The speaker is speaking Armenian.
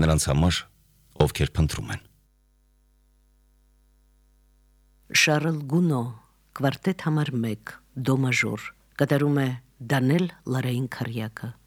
նրանց համար, ովքեր փնտրում են։ Շարլ Գունո, կվարտետ համար 1, դո մաժոր, կատարում է Դանիել Լարեին Քարյակը։